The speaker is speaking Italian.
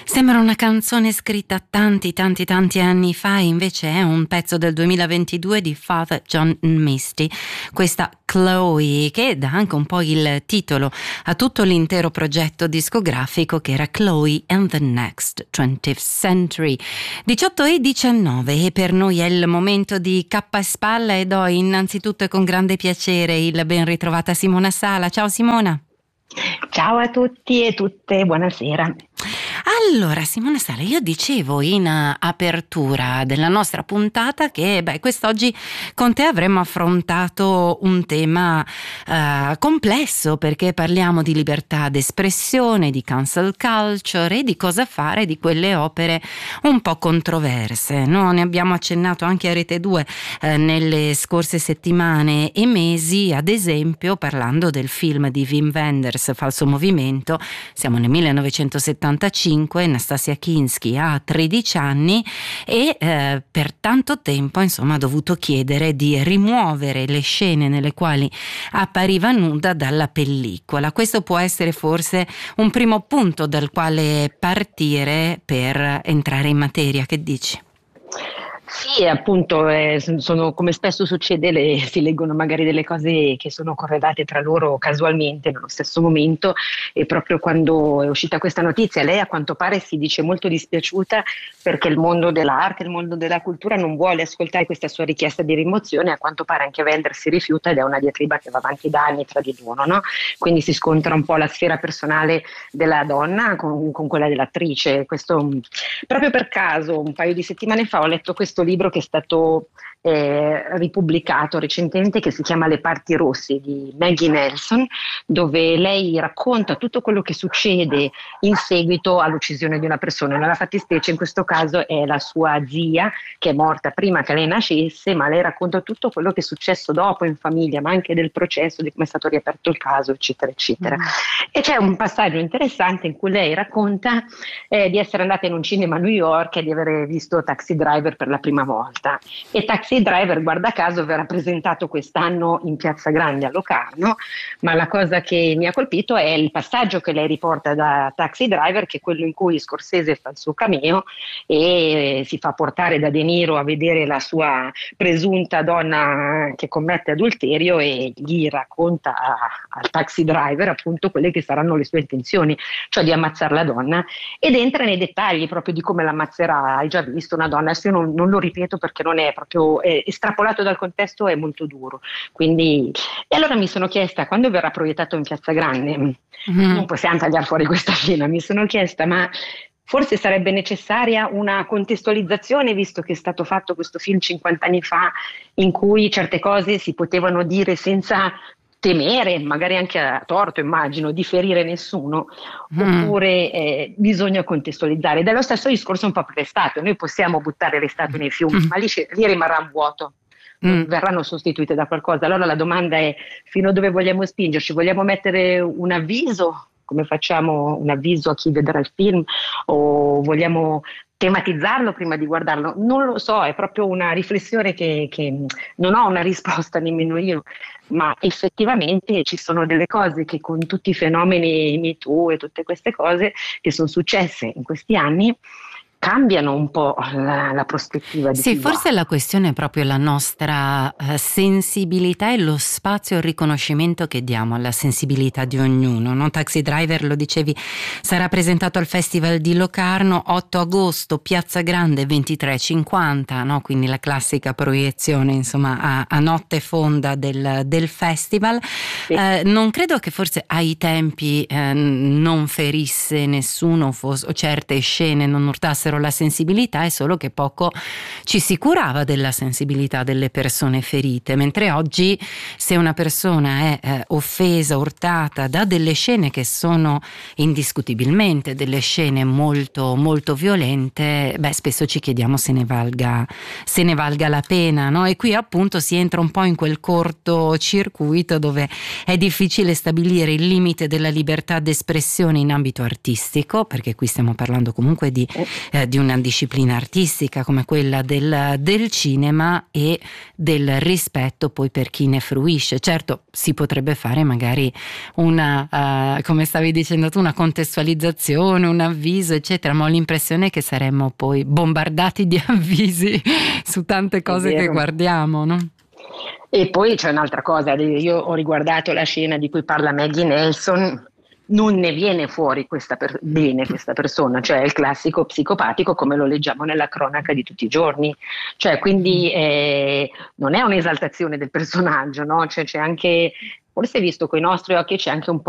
Sembra una canzone scritta tanti anni fa, invece è un pezzo del 2022 di Father John Misty, questa Chloe, che dà anche un po' il titolo a tutto l'intero progetto discografico, che era Chloe and the Next 20th Century. 18:19 e per noi è il momento di cappa e spalla, e do innanzitutto e con grande piacere il ben ritrovata Simona Sala. Ciao Simona. Ciao a tutti e tutte, buonasera. Allora, Simona Sala, io dicevo in apertura della nostra puntata che quest'oggi con te avremmo affrontato un tema complesso, perché parliamo di libertà d'espressione, di cancel culture e di cosa fare di quelle opere un po' controverse, no? Ne abbiamo accennato anche a Rete 2 nelle scorse settimane e mesi, ad esempio parlando del film di Wim Wenders, Falso Movimento. Siamo nel 1975, Nastasia Kinski ha 13 anni e per tanto tempo ha dovuto chiedere di rimuovere le scene nelle quali appariva nuda dalla pellicola. Questo può essere forse un primo punto dal quale partire per entrare in materia, che dici? Sì, appunto, sono, come spesso succede, si leggono magari delle cose che sono correlate tra loro casualmente nello stesso momento, e proprio quando è uscita questa notizia lei a quanto pare si dice molto dispiaciuta perché il mondo dell'arte, il mondo della cultura non vuole ascoltare questa sua richiesta di rimozione. A quanto pare anche Wenders si rifiuta, ed è una diatriba che va avanti da anni tra di loro, no? Quindi si scontra un po' la sfera personale della donna con quella dell'attrice. Questo, proprio per caso, un paio di settimane fa ho letto questo libro che è stato ripubblicato recentemente, che si chiama Le parti rosse di Maggie Nelson, dove lei racconta tutto quello che succede in seguito all'uccisione di una persona. Nella fattispecie in questo caso è la sua zia, che è morta prima che lei nascesse, ma lei racconta tutto quello che è successo dopo in famiglia, ma anche del processo, di come è stato riaperto il caso, eccetera eccetera. E c'è un passaggio interessante in cui lei racconta di essere andata in un cinema a New York e di aver visto Taxi Driver per la prima volta, e Taxi Driver, guarda caso, verrà presentato quest'anno in Piazza Grande a Locarno. Ma la cosa che mi ha colpito è il passaggio che lei riporta da Taxi Driver, che è quello in cui Scorsese fa il suo cameo e si fa portare da De Niro a vedere la sua presunta donna che commette adulterio, e gli racconta al Taxi Driver appunto quelle che saranno le sue intenzioni, cioè di ammazzare la donna, ed entra nei dettagli proprio di come l'ammazzerà. Hai già visto una donna? Adesso io non lo ripeto perché non è proprio estrapolato dal contesto, è molto duro. Quindi, e allora mi sono chiesta, quando verrà proiettato in Piazza Grande, non possiamo tagliare fuori questa scena, mi sono chiesta, ma forse sarebbe necessaria una contestualizzazione, visto che è stato fatto questo film 50 anni fa, in cui certe cose si potevano dire senza temere, magari anche a torto immagino, di ferire nessuno, oppure bisogna contestualizzare. Ed è lo stesso discorso un po' per l'estate. Noi possiamo buttare l'estate nei fiumi, ma lì rimarrà un vuoto, non verranno sostituite da qualcosa. Allora la domanda è: fino a dove vogliamo spingerci? Vogliamo mettere un avviso, come facciamo un avviso a chi vedrà il film, o vogliamo tematizzarlo prima di guardarlo? Non lo so, è proprio una riflessione che non ho una risposta nemmeno io, ma effettivamente ci sono delle cose che, con tutti i fenomeni Me Too e tutte queste cose che sono successe in questi anni, cambiano un po' la prospettiva di Sì, forse la questione è proprio la nostra sensibilità e lo spazio e il riconoscimento che diamo alla sensibilità di ognuno, no? Taxi Driver, lo dicevi, sarà presentato al Festival di Locarno 8 agosto, Piazza Grande 23:50, no? Quindi la classica proiezione, insomma, a notte fonda del festival. Sì. Non credo che forse ai tempi non ferisse nessuno, o certe scene non urtassero la sensibilità, è solo che poco ci si curava della sensibilità delle persone ferite, mentre oggi, se una persona è offesa, urtata da delle scene che sono indiscutibilmente delle scene molto molto violente, spesso ci chiediamo se ne valga la pena, no? E qui appunto si entra un po' in quel cortocircuito dove è difficile stabilire il limite della libertà d'espressione in ambito artistico, perché qui stiamo parlando comunque di di una disciplina artistica come quella del cinema e del rispetto poi per chi ne fruisce. Certo, si potrebbe fare magari una, come stavi dicendo tu, una contestualizzazione, un avviso, eccetera, ma ho l'impressione che saremmo poi bombardati di avvisi su tante cose che guardiamo, no? E poi c'è un'altra cosa, io ho riguardato la scena di cui parla Maggie Nelson, non ne viene fuori bene questa persona, cioè il classico psicopatico come lo leggiamo nella cronaca di tutti i giorni, cioè quindi non è un'esaltazione del personaggio, no? Cioè, c'è anche, forse visto coi nostri occhi, c'è anche un po'